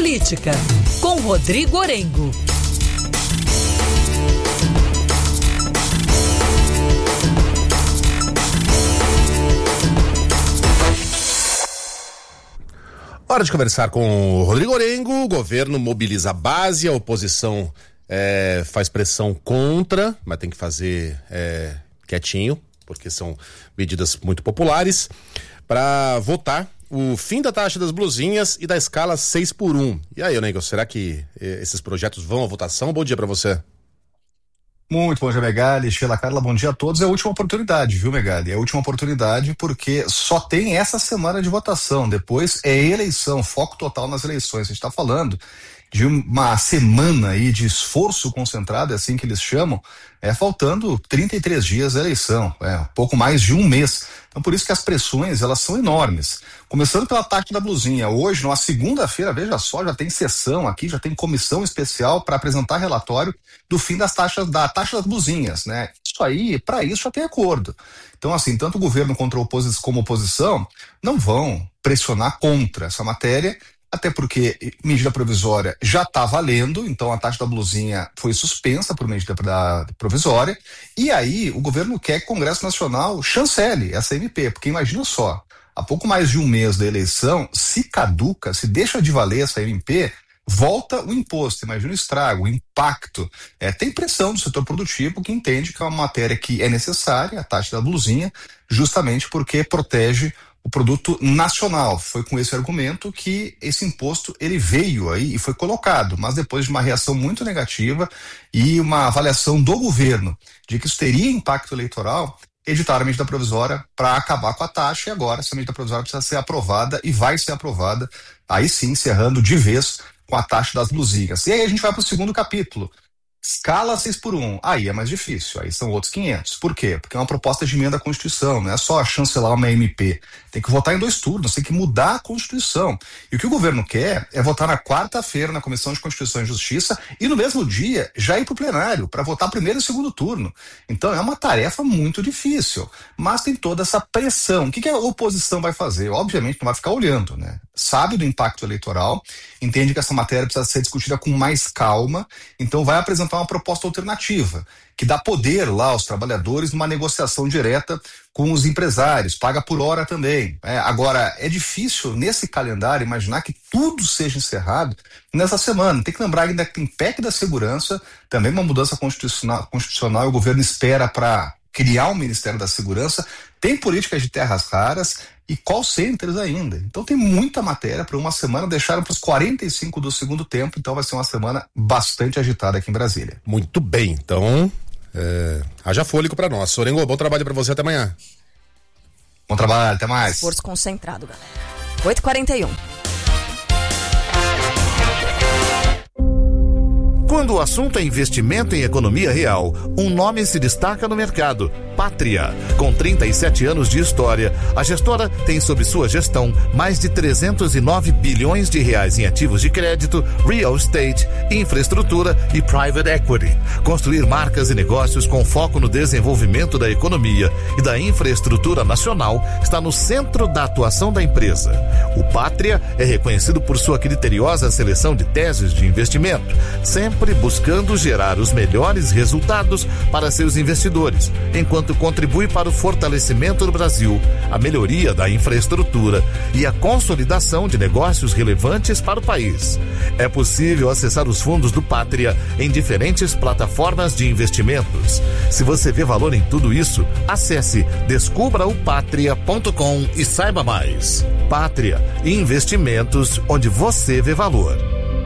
Política, com Rodrigo Orengo. Hora de conversar com o Rodrigo Orengo. O governo mobiliza a base, a oposição faz pressão contra, mas tem que fazer quietinho, porque são medidas muito populares, para votar o fim da taxa das blusinhas e da escala 6x1. E aí, Orengo, será que esses projetos vão à votação? Bom dia para você. Muito bom dia, Megali, Sheila, Carla, bom dia a todos. É a última oportunidade, viu, Megali? É a última oportunidade porque só tem essa semana de votação. Depois é eleição, foco total nas eleições. A gente está falando de uma semana aí de esforço concentrado, é assim que eles chamam, faltando 33 dias da eleição, pouco mais de um mês. Então por isso que as pressões, elas são enormes. Começando pela taxa da blusinha. Hoje, numa segunda-feira, veja só, já tem sessão aqui, já tem comissão especial para apresentar relatório do fim da taxa das blusinhas, né? Isso aí, para isso já tem acordo. Então assim, tanto o governo como oposição não vão pressionar contra essa matéria, até porque medida provisória já está valendo, então a taxa da blusinha foi suspensa por medida provisória, e aí o governo quer que o Congresso Nacional chancele essa MP, porque imagina só, há pouco mais de um mês da eleição, se caduca, se deixa de valer essa MP, volta o imposto, imagina o estrago, o impacto. Tem pressão do setor produtivo que entende que é uma matéria que é necessária, a taxa da blusinha, justamente porque protege o produto nacional. Foi com esse argumento que esse imposto ele veio aí e foi colocado, mas depois de uma reação muito negativa e uma avaliação do governo de que isso teria impacto eleitoral, editaram a medida provisória para acabar com a taxa, e agora essa medida provisória precisa ser aprovada e vai ser aprovada, aí sim encerrando de vez com a taxa das blusinhas. E aí a gente vai para o segundo capítulo. Escala 6x1, aí é mais difícil, aí são outros 500. Por quê? Porque é uma proposta de emenda à Constituição, não é só chancelar uma MP. Tem que votar em 2 turnos, tem que mudar a Constituição. E o que o governo quer é votar na quarta-feira na Comissão de Constituição e Justiça e no mesmo dia já ir para o plenário, para votar primeiro e segundo turno. Então é uma tarefa muito difícil, mas tem toda essa pressão. O que a oposição vai fazer? Obviamente não vai ficar olhando, né? Sabe do impacto eleitoral, entende que essa matéria precisa ser discutida com mais calma, então vai apresentar uma proposta alternativa, que dá poder lá aos trabalhadores numa negociação direta com os empresários, paga por hora também. Agora, é difícil nesse calendário imaginar que tudo seja encerrado nessa semana. Tem que lembrar ainda que tem PEC da segurança, também uma mudança constitucional, e o governo espera para criar um Ministério da Segurança, tem políticas de terras raras e call centers ainda. Então tem muita matéria para uma semana, deixaram para os 45 do segundo tempo, então vai ser uma semana bastante agitada aqui em Brasília. Muito bem, então haja fôlego para nós. Orengo, bom trabalho para você, até amanhã. Bom trabalho, até mais. Esforço concentrado, galera. 8h41. Quando o assunto é investimento em economia real, um nome se destaca no mercado: Pátria. Com 37 anos de história, a gestora tem sob sua gestão mais de 309 bilhões de reais em ativos de crédito, real estate, infraestrutura e private equity. Construir marcas e negócios com foco no desenvolvimento da economia e da infraestrutura nacional está no centro da atuação da empresa. O Pátria é reconhecido por sua criteriosa seleção de teses de investimento, sempre buscando gerar os melhores resultados para seus investidores, enquanto contribui para o fortalecimento do Brasil, a melhoria da infraestrutura e a consolidação de negócios relevantes para o país. É possível acessar os fundos do Pátria em diferentes plataformas de investimentos. Se você vê valor em tudo isso, acesse descubraopatria.com e saiba mais. Pátria, investimentos onde você vê valor.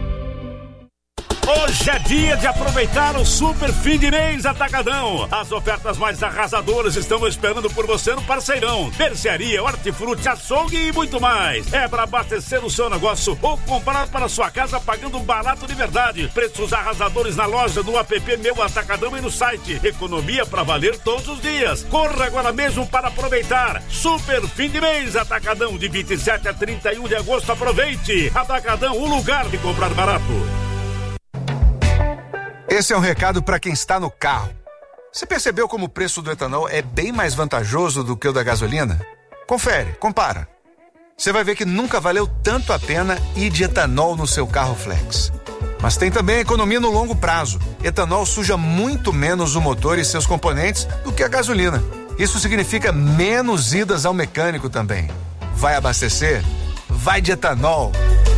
Hoje é dia de aproveitar o super fim de mês Atacadão. As ofertas mais arrasadoras estão esperando por você no Parceirão. Mercearia, hortifruti, açougue e muito mais. É para abastecer o seu negócio ou comprar para sua casa pagando barato de verdade. Preços arrasadores na loja, do app Meu Atacadão e no site. Economia para valer todos os dias. Corra agora mesmo para aproveitar. Super fim de mês Atacadão, de 27 a 31 de agosto. Aproveite. Atacadão, o lugar de comprar barato. Esse é um recado para quem está no carro. Você percebeu como o preço do etanol é bem mais vantajoso do que o da gasolina? Confere, compara. você vai ver que nunca valeu tanto a pena ir de etanol no seu carro flex. Mas tem também a economia no longo prazo. Etanol suja muito menos o motor e seus componentes do que a gasolina. Isso significa menos idas ao mecânico também. Vai abastecer? Vai de etanol.